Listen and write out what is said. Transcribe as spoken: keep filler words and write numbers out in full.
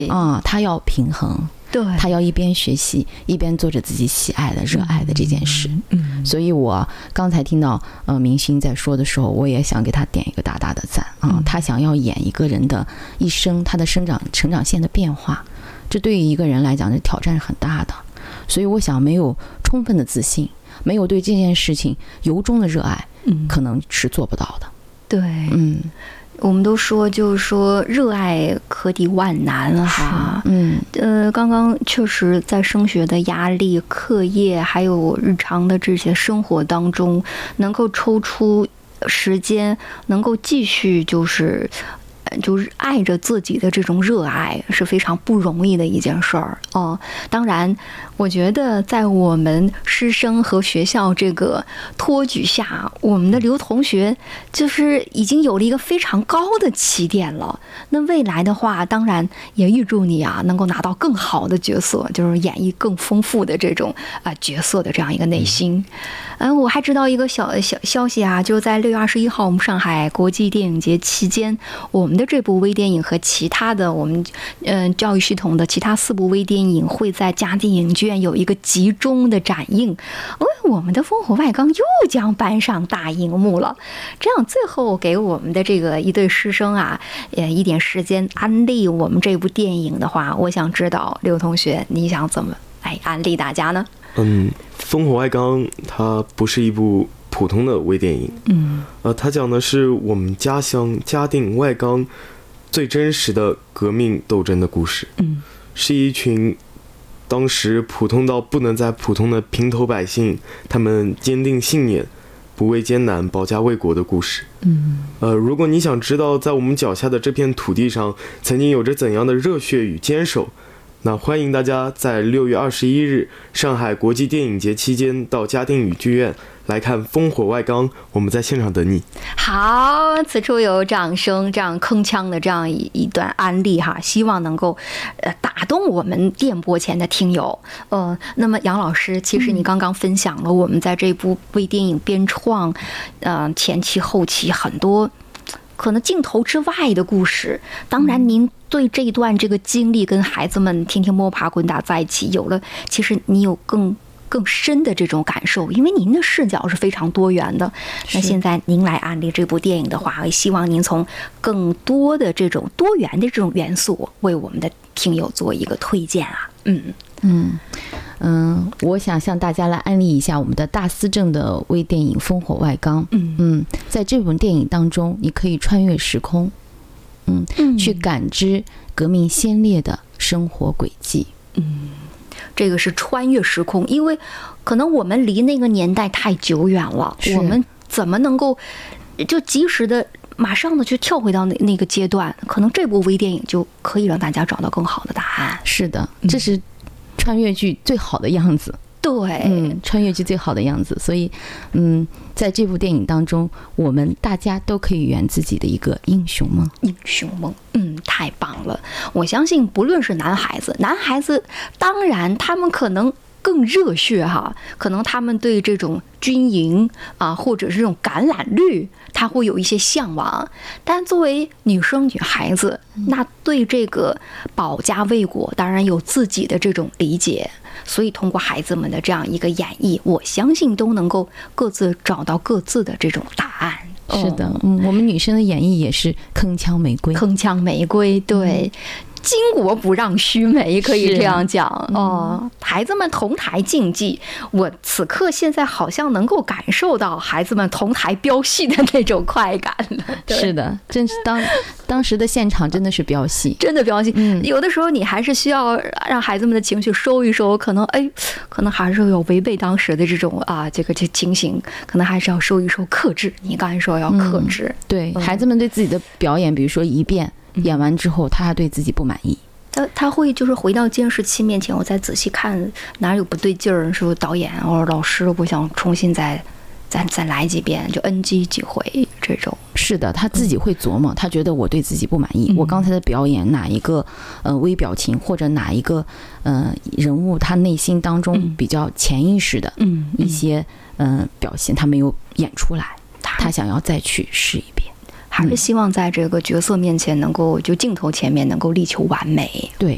啊，他要平衡。 对， 他要一边学习一边做着自己喜爱的热爱的这件事。 嗯，嗯， 所以我刚才听到呃明星在说的时候，我也想给他点一个大大的赞啊、嗯！他想要演一个人的一生，他的生长成长线的变化，这对于一个人来讲，这挑战是很大的。所以我想，没有充分的自信，没有对这件事情由衷的热爱，嗯，可能是做不到的。 对，嗯。我们都说，就是说，热爱可抵万难哈。嗯，呃，刚刚确实在升学的压力、课业，还有日常的这些生活当中，能够抽出时间，能够继续就是就是爱着自己的这种热爱，是非常不容易的一件事儿哦。当然，我觉得在我们师生和学校这个托举下，我们的刘同学就是已经有了一个非常高的起点了。那未来的话，当然也预祝你啊能够拿到更好的角色，就是演绎更丰富的这种啊、呃、角色的这样一个内心。嗯，我还知道一个小小消息啊，就是在六月二十一号，我们上海国际电影节期间，我们的这部微电影和其他的我们嗯、呃、教育系统的其他四部微电影会在嘉定影剧院有一个集中的展映。哦，我们的烽火外纲又将搬上大荧幕了。这样最后给我们的这个一对师生啊，呃一点时间安利我们这部电影的话，我想知道刘同学你想怎么来安利大家呢？ 嗯，烽火外纲它不是一部普通的微电影，嗯，呃，它讲的是我们家乡嘉定外纲最真实的革命斗争的故事，嗯，是一群当时普通到不能再普通的平头百姓，他们坚定信念，不畏艰难，保家卫国的故事。嗯，呃，如果你想知道在我们脚下的这片土地上曾经有着怎样的热血与坚守，那欢迎大家在六月二十一日上海国际电影节期间到嘉定影剧院来看《烽火外纲》，我们在现场等你。 好，此处有掌声，这样铿锵的这样一一段安利哈，希望能够呃打动我们电波前的听友。呃，那么杨老师，其实你刚刚分享了我们在这部微电影编创，呃前期后期很多可能镜头之外的故事。当然，您对这一段这个经历跟孩子们天天摸爬滚打在一起，有了其实你有更。更深的这种感受，因为您的视角是非常多元的。那现在您来安利这部电影的话，也希望您从更多的这种多元的这种元素，为我们的听友做一个推荐啊。嗯嗯嗯，我想向大家来安利一下我们的大思政的微电影《烽火外纲》。嗯嗯，在这部电影当中，你可以穿越时空，嗯，嗯去感知革命先烈的生活轨迹。嗯。 这个是穿越时空，因为可能我们离那个年代太久远了，我们怎么能够就及时的马上的去跳回到那那个阶段？可能这部微电影就可以让大家找到更好的答案。 是的，这是穿越剧最好的样子。 对， 嗯，穿越剧最好的样子。所以，嗯，在这部电影当中，我们大家都可以圆自己的一个英雄梦。 英雄梦，嗯，太棒了！我相信，不论是男孩子，男孩子当然他们可能更热血哈，可能他们对这种军营啊，或者是这种橄榄绿，他会有一些向往。但作为女生、女孩子，那对这个保家卫国，当然有自己的这种理解。所以通过孩子们的这样一个演绎，我相信都能够各自找到各自的这种答案。 是的，嗯，我们女生的演绎也是铿锵玫瑰， 铿锵玫瑰，对。嗯，巾帼不让须眉，可以这样讲哦。嗯、孩子们同台竞技，我此刻现在好像能够感受到孩子们同台飙戏的那种快感了。 是的，真是当当时的现场真的是飙戏， 真的飙戏。嗯，有的时候你还是需要让孩子们的情绪收一收，可能哎，可能还是有违背当时的这种啊这个这情形，可能还是要收一收，克制。你刚才说要克制， 嗯、对、嗯、孩子们对自己的表演，比如说一遍。演完之后他还对自己不满意， 他他会就是回到监视器面前，我再仔细看哪有不对劲儿，说导演或者老师，我想重新再再再来几遍，就 N G 几回这种。 是的，他自己会琢磨，嗯、他觉得我对自己不满意，嗯、我刚才的表演哪一个呃微表情或者哪一个呃人物他内心当中比较潜意识的一些嗯、呃、表现他没有演出来，他想要再去试一遍。 还是希望在这个角色面前能够就镜头前面能够力求完美。 对，